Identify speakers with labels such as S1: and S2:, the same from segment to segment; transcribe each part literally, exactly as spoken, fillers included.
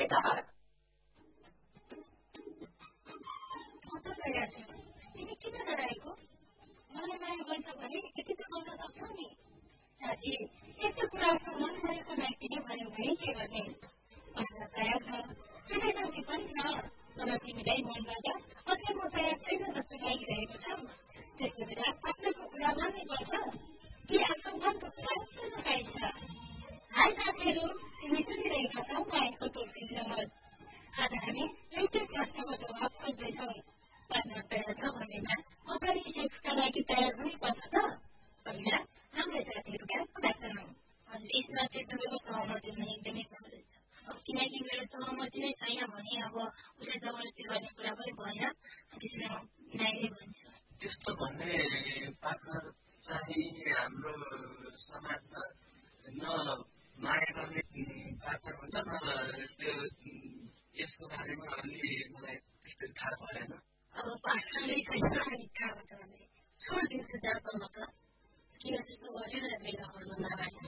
S1: God.
S2: कस्तो तयार छु तिमी किन डराएको मलाई माया गर्छ भने यति त गर्न सक्छौ नि साथी यस्तो कुराको मन परेको व्यक्तिले भन्यो भने के गर्ने भन्न तयार छ रिलेसनसिप पनि छ तर तिमीलाई मनबाट अझै म तयार छैन जस्तो लागिरहेको छ त्यस्तो बेला पार्टनरको कुरा मान्नै पर्छ कि आफ्नो मनको कुरा सुन्न पाइन्छ हाई साथीहरू तिमी सुनिरहेका छौ माइकको टोल फ्री नम्बर आज हामी एउटै प्रश्नको जवाब खोज्दैछौँ पार्टनर तयार छ भन्नेमा अगाडि सेक्सका लागि तयार हुनुपर्छ त पहिला हाम्रै साथीहरूका कुरा सुनौँ
S3: हजुर यसमा चाहिँ तपाईँको सहमति हुन एकदमै जरुरी छ किनकि मेरो सहमति नै छैन भने अब उसलाई जबरजस्ती गर्ने कुरा पनि भएन त्यसैले म नाइले भन्छु
S4: त्यस्तो भन्ने पार्टनर चाहिँ हाम्रो समाजमा न माया गर्ने पार्टनर हुन्छ न त्यो यसको बारेमा अलि मलाई त्यस्तो थाहा भएन
S3: अब पार्टनरै छैन अनि कहाँबाट भने छोडिदिन्छु जहाँसम्म त किन त्यस्तो गर्यो र बेला गर्नु नलाग्छ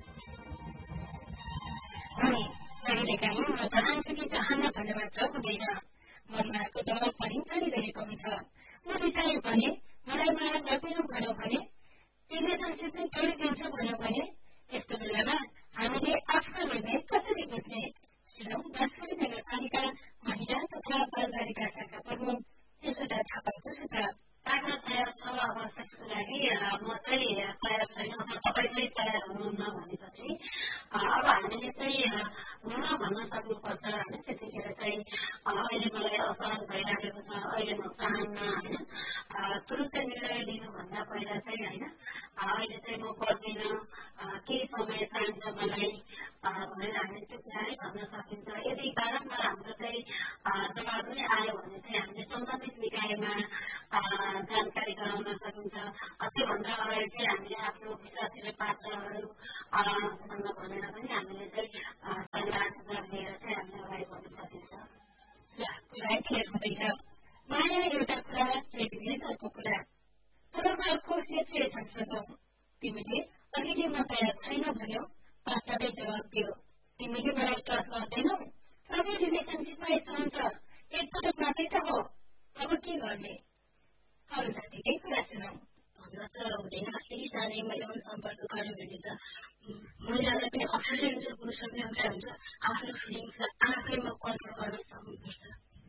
S2: अनि कहिलेकाहीँ म चाहन्छु कि चाहना भन्ने मात्र हुँदैन मनमा डर पनि चलिरहेको हुन्छ म रिसायो भने मलाई माया गर्दैनौ भन्यो भने रिलेसनसिप नै तोडिदिन्छु भन्यो भने यस्तो बेलामा हामीले आफ्नो निर्णय कसरी बुझ्ने सुनौ बाँसवारी नगरपालिका महिला तथा बालबालिका शाखा प्रमुख यशोदा थापाको सुझाव
S3: पार्टनर तयार छ अब सेक्सको लागि म चाहिँ तयार छैन तपाईँ चाहिँ तयार हुनुहुन्न भनेपछि अब हामीले चाहिँ हुन भन्न सक्नुपर्छ होइन त्यतिखेर चाहिँ अहिले मलाई असहज भइराखेको छ अहिले म चाहन्न होइन तुरुन्तै निर्णय लिनुभन्दा पहिला चाहिँ होइन अहिले चाहिँ म पर्दिनँ केही समय चाहिन्छ मलाई भनेर हामीले त्यो कुरालाई भन्न सकिन्छ यदि बारम्बार हाम्रो चाहिँ जवाब पनि आयो भने चाहिँ हामीले सम्बन्धित निकायमा जानकारी गराउन सकिन्छ त्योभन्दा अगाडि चाहिँ हामीले आफ्नो विश्वासिलो पात्रहरूसँग भनेर पनि हामीले चाहिँ सल्लाह सुझाव लिएर चाहिँ हामीले अगाडि बढ्न सकिन्छ
S2: ल कुरा क्लियर हुँदैछ माया एउटा कुरा प्रेमिले अर्को कुरा तर अर्को सिचुएसन सोचौँ तिमीले अहिले म तयार छैन भन्यो पार्टनरले जवाब दियो तिमीले मलाई ट्रस्ट गर्दैनौ सबै रिलेसनसिपमा यस्तो हुन्छ एकपटक मात्रै त हो अब के गर्ने अरू साथीकै कुरा सुनौ
S3: भन्न त हुँदैन यही सानैमा यौन सम्पर्क गर्यो भने त महिलालाई पनि अप्ठ्यारो हुन्छ पुरुषलाई पनि अप्ठ्यारो हुन्छ आफ्नो फिलिङ्सलाई आफैमा कन्ट्रोल गर्न सक्नुपर्छ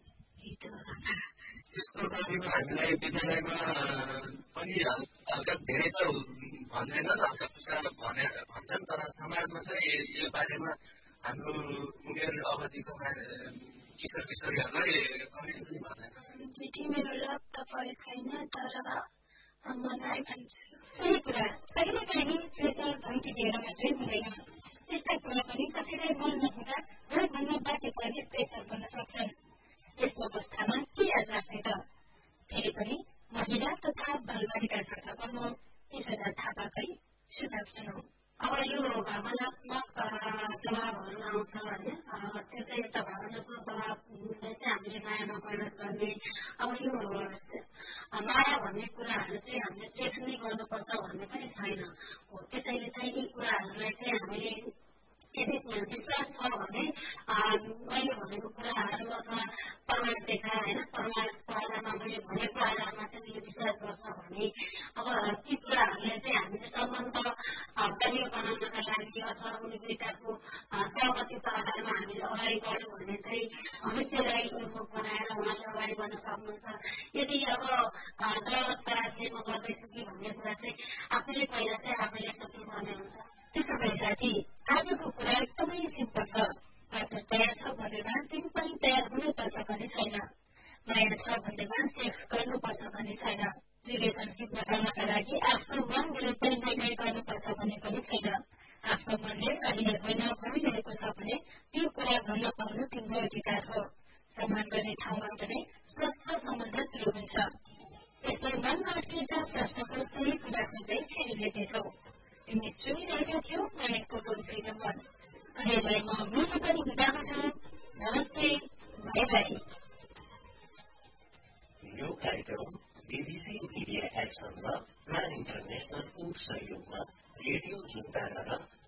S4: यसको बारेमा हामीलाई विद्यालयमा पनि हल्का धेरै त भन्दैन हल्का फुल्का भने भन्छन् तर समाजमा चाहिँ यो बारेमा हाम्रो उमेर अवधिको किशोर किशोरीहरूलाई कहिले पनि भन्दैन
S1: केटी मेरो लभ त परेको छैन तर मलाई भन्छु
S2: सही कुरा कहिले काहीँ प्रेसर धम्की दिएर मात्रै हुँदैन त्यस्ता कुरा पनि कसैलाई मन नहुँदा र भन्न बाध्य पर्ने प्रेसर बन्न सक्छन् यस्तो अवस्थामा के याद राख्ने त फेरि पनि महिला तथा बालबालिका शाखा प्रमुख यशोदा थापाकै सुझाव सुनौ
S3: अब यो भावनात्मक दबावहरू आउँछ होइन त्यो चाहिँ एउटा भावनात्मक दबावलाई चाहिँ हामीले मायामा परिणत गर्ने अब यो माया भन्ने कुराहरू चाहिँ हामीले सेक्स नै गर्नुपर्छ भन्ने पनि छैन हो त्यसैले चाहिँ यी कुराहरूलाई चाहिँ हामीले यदि विश्वास छ भने मैले भनेको कुराहरू अथवा प्रमाण देखा होइन प्रमाणको आधारमा मैले भनेको आधारमा चाहिँ मैले विश्वास गर्छ भने अब ती कुराहरूलाई चाहिँ हामीले सम्बन्ध बलियो बनाउनका लागि अथवा कुनै दुईटाको सहमतिको आधारमा हामीले अगाडि बढ्यौँ भने चाहिँ भविष्यलाई उन्मुख बनाएर उहाँले अगाडि बढ्न सक्नुहुन्छ यदि अब गलत जे म गर्दैछु कि भन्ने कुरा चाहिँ आफूले पहिला चाहिँ आफैले सोच्नुपर्ने हुन्छ
S2: त्यसो भए साथी आजको कुरा एकदमै सिम्पल छ पार्टनर तयार छ भन्दैमा तिमी पनि तयार हुनुपर्छ भन्ने छैन माया छ भन्दैमा सेक्स गर्नुपर्छ भन्ने छैन रिलेसनसिप बचाउनका लागि आफ्नो मन विरुद्ध निर्णय गर्नुपर्छ भन्ने पनि छैन आफ्नो मनले अहिले होइन भनिरहेको छ भने त्यो कुरा भन्न पाउनु तिम्रो अधिकार हो सम्मान गर्ने ठाउँबाट नै स्वस्थ सम्बन्ध सुरु हुन्छ यसलाई मनमा अड्किएका प्रश्नको सही कुरा खोज्दै फेरि भेट्नेछौ तिमी सुनिरहेका थियौ मायाको टोल फ्री नम्बर अहिलेलाई म मिली पनि बिदामा छु नमस्ते बाई बाई
S5: यो कार्यक्रम बीबीसी मिडिया एक्सन र प्राण इन्टरनेसनलको सहयोगमा रेडियो जुन्तारा र